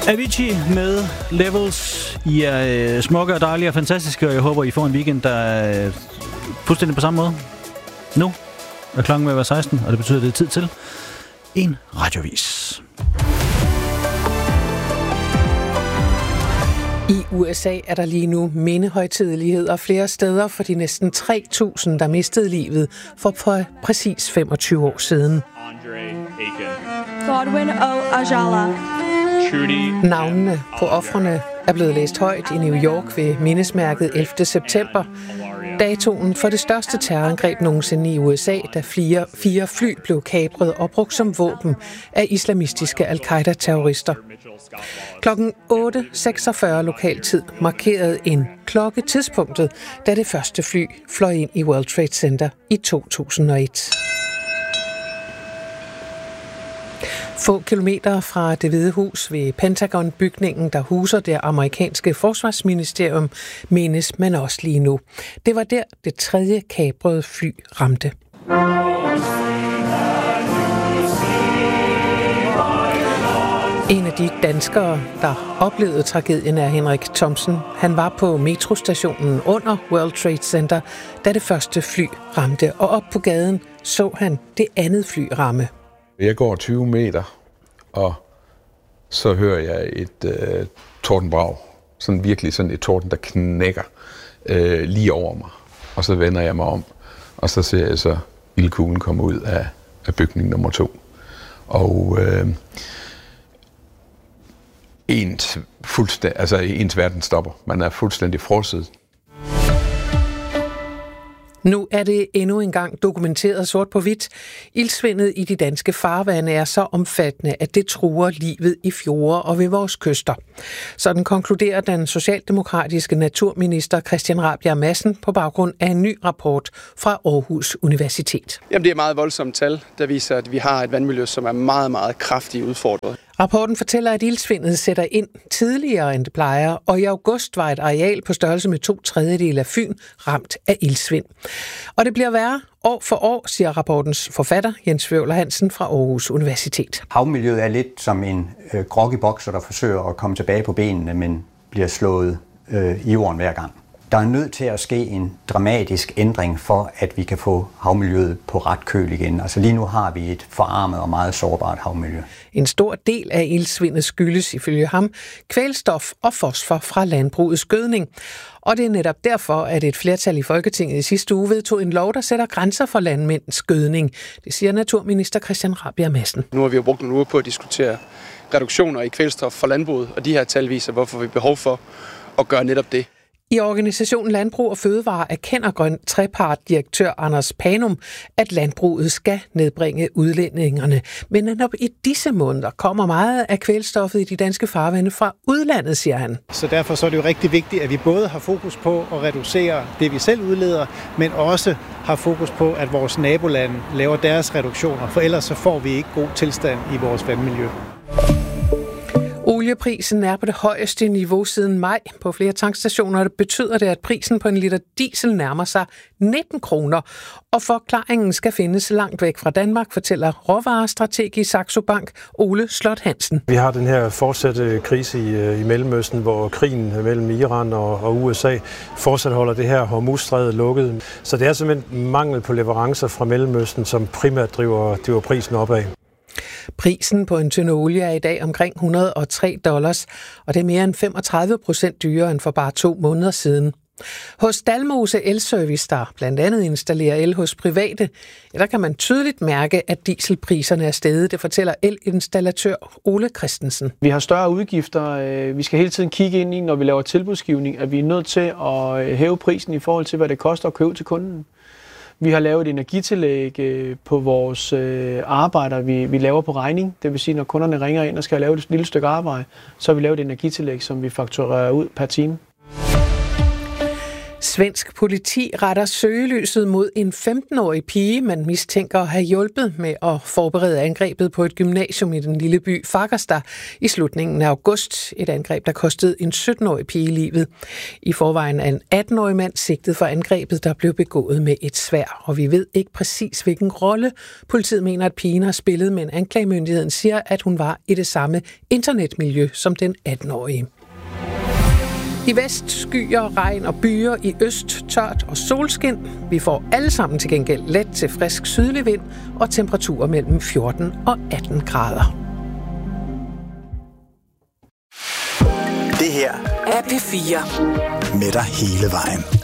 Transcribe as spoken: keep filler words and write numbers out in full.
Avicii med Levels. I er øh, smukke og dejlige og fantastiske, og jeg håber, I får en weekend, der er øh, fuldstændig på samme måde. Nu er klokken ved at være seksten, og det betyder, at det er tid til en radiovis. I U S A er der lige nu mindehøjtideligheder flere steder for de næsten tre tusind, der mistede livet for præcis femogtyve år siden. Godwin O. Ajala. Navnene på ofrene er blevet læst højt i New York ved mindesmærket ellevte september. Datoen for det største terrorangreb nogensinde i U S A, da fire, fire fly blev kapret og brugt som våben af islamistiske al-Qaida-terrorister. Klokken otte seksogfyrre lokaltid markerede en klokke tidspunktet, da det første fly fløj ind i World Trade Center i to tusind og et. Få kilometer fra Det Hvide Hus ved Pentagon-bygningen, der huser det amerikanske forsvarsministerium, menes man også lige nu. Det var der, det tredje kabrede fly ramte. En af de danskere, der oplevede tragedien, er Henrik Thomsen. Han var på metrostationen under World Trade Center, da det første fly ramte, og op på gaden så han det andet fly ramme. Jeg går tyve meter, og så hører jeg et øh, tordenbrag. Sådan virkelig sådan et torden, der knækker øh, lige over mig. Og så vender jeg mig om, og så ser jeg så ildkuglen komme ud af, af bygning nummer to. Og øh, ens, fuldstænd- altså, ens verden stopper. Man er fuldstændig frosset. Nu er det endnu engang dokumenteret sort på hvidt. Ildsvindet i de danske farvande er så omfattende, at det truer livet i fjorde og ved vores kyster. Sådan konkluderer den socialdemokratiske naturminister Christian Rabjerg Madsen på baggrund af en ny rapport fra Aarhus Universitet. Jamen, det er meget voldsomt tal, der viser, at vi har et vandmiljø, som er meget, meget kraftigt udfordret. Rapporten fortæller, at ildsvindet sætter ind tidligere, end det plejer, og i august var et areal på størrelse med to tredjedele af Fyn ramt af ildsvind. Og det bliver værre år for år, siger rapportens forfatter Jens Wøvler Hansen fra Aarhus Universitet. Havmiljøet er lidt som en øh, groggy-bokser, der forsøger at komme tilbage på benene, men bliver slået øh, i jorden hver gang. Der er nødt til at ske en dramatisk ændring for, at vi kan få havmiljøet på ret køl igen. Altså lige nu har vi et forarmet og meget sårbart havmiljø. En stor del af ildsvindet skyldes ifølge ham kvælstof og fosfor fra landbrugets gødning. Og det er netop derfor, at et flertal i Folketinget i sidste uge vedtog en lov, der sætter grænser for landmænds gødning. Det siger naturminister Christian Rabjerg Madsen. Nu har vi jo brugt nogle uger på at diskutere reduktioner i kvælstof for landbruget, og de her tal viser, hvorfor vi har behov for at gøre netop det. I organisationen Landbrug og Fødevare erkender grøn trepart-direktør Anders Panum, at landbruget skal nedbringe udledningerne. Men netop i disse måneder kommer meget af kvælstoffet i de danske farvande fra udlandet, siger han. Så derfor så er det jo rigtig vigtigt, at vi både har fokus på at reducere det, vi selv udleder, men også har fokus på, at vores nabolande laver deres reduktioner, for ellers så får vi ikke god tilstand i vores vandmiljø. Olieprisen er på det højeste niveau siden maj. På flere tankstationer det betyder det, at prisen på en liter diesel nærmer sig nitten kroner. Og forklaringen skal findes langt væk fra Danmark, fortæller råvarestrateg i Saxo Bank Ole Slot Hansen. Vi har den her fortsatte krise i, i Mellemøsten, hvor krigen mellem Iran og, og U S A fortsat holder det her Hormuzstrædet lukket. Så det er simpelthen mangel på leverancer fra Mellemøsten, som primært driver, driver prisen opad. Prisen på en tynde olie er i dag omkring et hundrede og tre dollars, og det er mere end femogtredive procent dyrere end for bare to måneder siden. Hos Dalmose Elservice, der blandt andet installerer el hos private, ja, der kan man tydeligt mærke, at dieselpriserne er steget. Det fortæller elinstallatør Ole Christensen. Vi har større udgifter. Vi skal hele tiden kigge ind i, når vi laver tilbudsgivning, at vi er nødt til at hæve prisen i forhold til, hvad det koster at købe til kunden. Vi har lavet et energitillæg på vores arbejder, vi, vi laver på regning. Det vil sige, når kunderne ringer ind og skal lave et lille stykke arbejde, så har vi lavet et energitillæg, som vi fakturerer ud per time. Svensk politi retter søgelyset mod en femten-årig pige, man mistænker at have hjulpet med at forberede angrebet på et gymnasium i den lille by Fagersta i slutningen af august. Et angreb, der kostede en sytten-årig pige livet. I forvejen er en atten-årig mand sigtet for angrebet, der blev begået med et sværd. Og vi ved ikke præcis, hvilken rolle politiet mener, at pigen har spillet, men anklagemyndigheden siger, at hun var i det samme internetmiljø som den atten-årige. I vest skyer, regn og byer, i øst tørt og solskin. Vi får alle sammen til gengæld let til frisk sydlig vind og temperaturer mellem fjorten og atten grader. Det her er P fire med dig hele vejen.